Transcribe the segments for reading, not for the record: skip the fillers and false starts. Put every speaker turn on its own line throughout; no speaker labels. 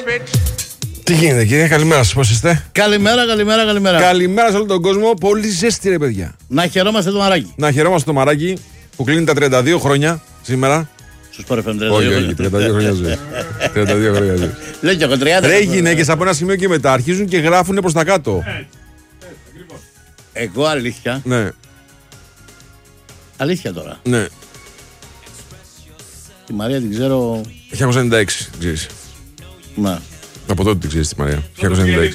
Τι γίνεται, κύριε, καλημέρα σας, πώς είστε?
Καλημέρα.
Καλημέρα σε όλο τον κόσμο. Πολύ ζέστη, ρε παιδιά.
Να χαιρόμαστε το μαράκι.
Να χαιρόμαστε το μαράκι που κλείνει τα 32 χρόνια σήμερα.
Στους Sport FM 32
Όχι, 32 χρόνια ζωή. 32 χρόνια ζωή.
Λέω και εγώ 30.
Ρε, οι γυναίκες από ένα σημείο και μετά αρχίζουν και γράφουν προς τα κάτω.
Εγώ αλήθεια.
Ναι,
Αλήθεια τώρα.
ναι.
Τη Μαρία την ξέρω.
1996, ξέρεις.
Ναι.
Από τότε την ξέρεις τη Μαρία. 1996.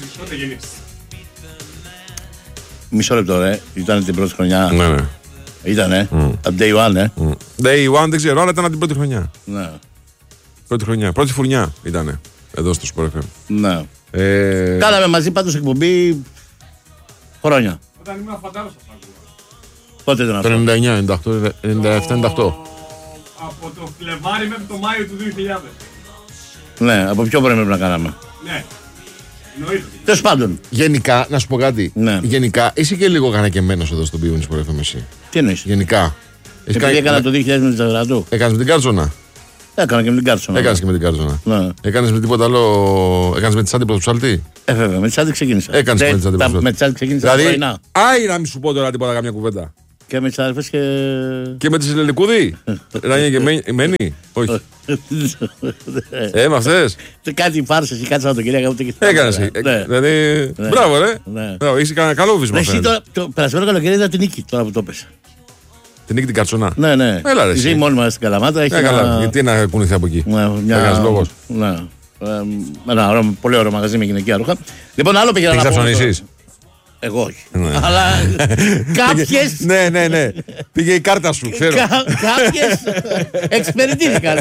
Μισό λεπτό, ρε. Ήταν την πρώτη χρονιά.
Ναι, ναι.
Ήτανε. Από day one,
Day one δεν ξέρω, αλλά ήταν από την πρώτη χρονιά.
Ναι.
Πρώτη χρονιά. Πρώτη φουρνιά ήτανε εδώ στο Sport FM.
Ναι. Κάναμε μαζί πάντως εκπομπή χρόνια.
Όταν ήμουν φαντάρος σας άκουγα.
Πότε ήταν αυτό?
Το 99, 98, 97, 98.
Από το Φλεβάρι μέχρι το Μάιο του 2000.
Ναι, από ποιο πρέπει να κάναμε.
Ναι. Εννοείται.
Τέλος πάντων.
Γενικά, να σου πω κάτι.
Ναι.
Γενικά, είσαι και λίγο κανακεμένος εδώ στον Πίβουνι Sport FM εσύ.
Τι εννοείς?
Γενικά.
Επειδή έκανα το 2000 με την ταγρά του.
Έκανες με την Κάρτσονα.
Έκανα και με την Κάρτσονα.
Έκανες και με την Κάρτσονα.
Ναι.
Έκανες με τίποτα άλλο. Έκανες με τη Σάντι Πρωτοψάλτη.
Βέβαια, με τη Σάντι ξεκίνησα.
Έκανες με τη Σάντι Πρωτοψάλτη.
Με τη Σάντι ξεκίνησα.
Δηλαδή,
πρωινά.
άι να μην σου πω τώρα τίποτα καμιά κουβέντα.
Και με τις αδερφές και.
Και με τη Λελικούδη. Ράνια και μένει. Όχι. Με αυτές.
Κάτι φάρσες ή κάτι Σαββατοκύριακα ούτε και.
Έκανες. Δηλαδή. Μπράβο, ρε. Μπράβο, έχεις κανένα καλό βίσμα.
Εσύ το περασμένο καλοκαίρι είδα την νίκη τώρα που το έπεσε.
Την νίκη την Καρτσονά.
Ναι.
Έλα, ρε,
Ζει
εσύ.
μόνη μας στην Καλαμάτα. Έχει
Καλά. Γιατί να κουνηθεί από εκεί. Έκανες λόγος.
Ναι. Ένα πολύ ωραίο μαγαζί με γυναικεία ρούχα. Λοιπόν, άλλο πήγαινα να
Πήγες να
πω.
ψωνίσεις.
Εγώ όχι. Αλλά κάποιες.
Ναι. Πήγε η κάρτα σου, ξέρω.
Κάποιες εξυπηρετήθηκαν.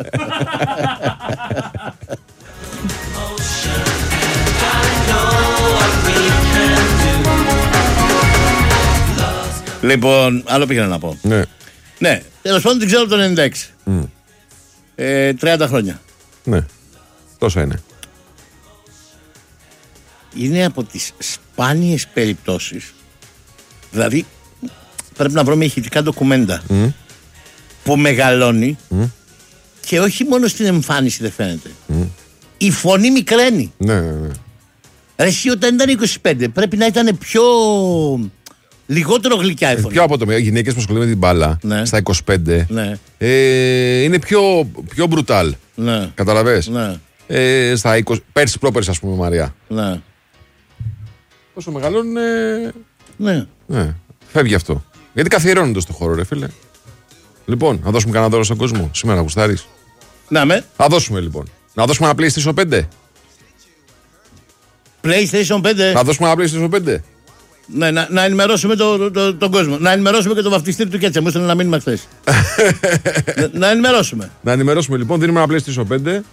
Λοιπόν, άλλο πήγαινα να πω. Ναι, τέλος πάντων την ξέρω από το 96. 30 χρόνια.
Ναι. Τόσο είναι.
Είναι από τις σπάνιες περιπτώσεις. Δηλαδή πρέπει να βρούμε ηχητικά ντοκουμέντα που μεγαλώνει και όχι μόνο στην εμφάνιση δεν φαίνεται. Η φωνή μικραίνει.
Ναι.
Ρε εσύ όταν ήταν 25 πρέπει να ήταν πιο λιγότερο γλυκιά η φωνή.
Πιο από το γυναίκες που ασχολούνται με την μπάλα στα 25 είναι πιο μπρουτάλ.
Ναι.
Καταλαβες.
Ναι.
Στα 20, πέρσι πρόπερσι ας πούμε Μαρία.
Ναι.
Όσο μεγαλώνουν
Ναι.
φεύγει αυτό. Γιατί καθιερώνονται στο χώρο ρε φίλε. Λοιπόν, να δώσουμε κανένα δώρο στον κόσμο. Σήμερα να γουστάρεις.
Να με.
Θα δώσουμε λοιπόν. Να δώσουμε ένα PlayStation 5.
PlayStation 5.
Να δώσουμε ένα PlayStation 5.
Ναι, να ενημερώσουμε τον κόσμο. Να ενημερώσουμε και το βαφτιστήρι του Κέτσα. Μου έστειλε ένα μήνυμα χθες. Να ενημερώσουμε.
Να ενημερώσουμε λοιπόν. Δίνουμε ένα PlayStation 5.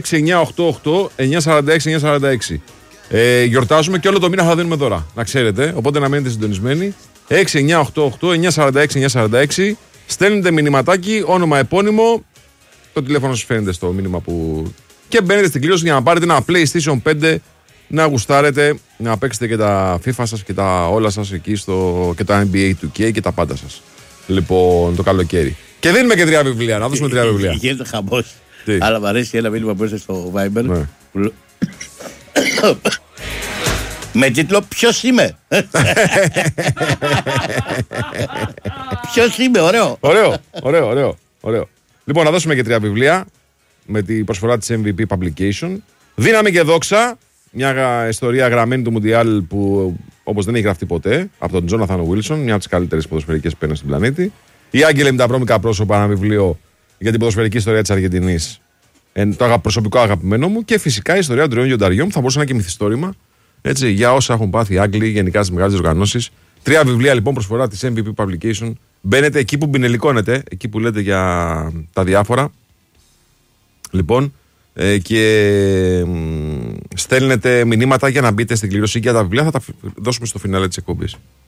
6-9-8-8-946-946. Γιορτάζουμε και όλο το μήνα θα δίνουμε δώρα. Να ξέρετε. Οπότε να μείνετε συντονισμένοι. 6-9-8-8-946-946. Στέλνετε μηνυματάκι, όνομα επώνυμο. Το τηλέφωνο σας φαίνεται στο μήνυμα που. Και μπαίνετε στην κλήρωση για να πάρετε ένα PlayStation 5. Να γουστάρετε, να παίξετε και τα FIFA σας και τα όλα σας εκεί και τα NBA 2K και τα πάντα σας. Λοιπόν, το καλοκαίρι. Και δίνουμε και 3 βιβλία, να δώσουμε 3 βιβλία.
Γίνεται χαμός. Αλλά μου αρέσει ένα μήνυμα που ήρθε στο Viber.
Ναι.
Με τίτλο «Ποιος είμαι». Ποιος είμαι,
Ωραίο. Λοιπόν, να δώσουμε και 3 βιβλία με την προσφορά της MVP Publication. Δύναμη και δόξα. Μια ιστορία γραμμένη του Μουντιάλ που όπως δεν έχει γραφτεί ποτέ από τον Τζόναθαν Βίλσον, μια από τις καλύτερες ποδοσφαιρικές πένες στον πλανήτη. Η Άγγελε με τα βρώμικα πρόσωπα, ένα βιβλίο για την ποδοσφαιρική ιστορία της Αργεντινής. Το προσωπικό αγαπημένο μου. Και φυσικά η ιστορία του Τριών Γιονταριών που θα μπορούσε να είναι και μυθιστόρημα έτσι, για όσα έχουν πάθει οι Άγγλοι γενικά στις μεγάλες οργανώσεις. 3 βιβλία λοιπόν προσφορά της MVP Publication. Μπαίνετε εκεί που μπινελικώνετε, εκεί που λέτε για τα διάφορα. Λοιπόν. Και στέλνετε μηνύματα για να μπείτε στην κλήρωση για τα βιβλία. Θα τα δώσουμε στο φινάλε της εκπομπής.